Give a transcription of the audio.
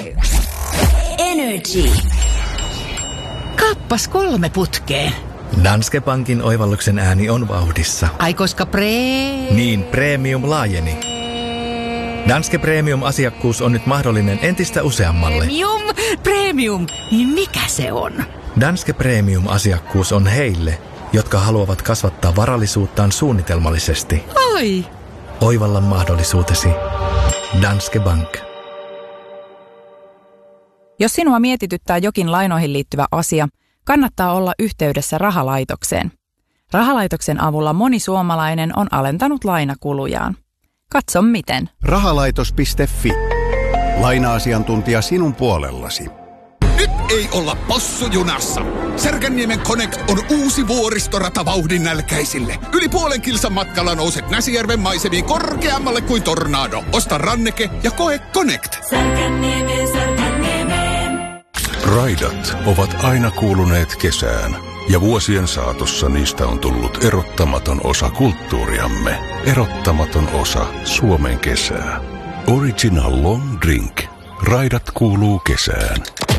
Energy. Kappas 3 putkeen. Danske Bankin oivalluksen ääni on vauhdissa. Ai koska Niin, premium laajeni. Danske Premium-asiakkuus on nyt mahdollinen entistä useammalle. Premium. Niin mikä se on? Danske Premium-asiakkuus on heille, jotka haluavat kasvattaa varallisuuttaan suunnitelmallisesti. Oi! Oivalla mahdollisuutesi. Danske Bank. Jos sinua mietityttää jokin lainoihin liittyvä asia, kannattaa olla yhteydessä rahalaitokseen. Rahalaitoksen avulla moni suomalainen on alentanut lainakulujaan. Katso miten. Rahalaitos.fi. Laina-asiantuntija sinun puolellasi. Nyt ei olla possujunassa. Särkänniemen Connect on uusi vuoristorata vauhdin nälkäisille. Yli puolen kilsan matkalla nouset Näsijärven maisemiin korkeammalle kuin tornado. Osta ranneke ja koe Connect. Särkänniemeen. Raidat ovat aina kuuluneet kesään, ja vuosien saatossa niistä on tullut erottamaton osa kulttuuriamme. Erottamaton osa Suomen kesää. Original Long Drink. Raidat kuuluu kesään.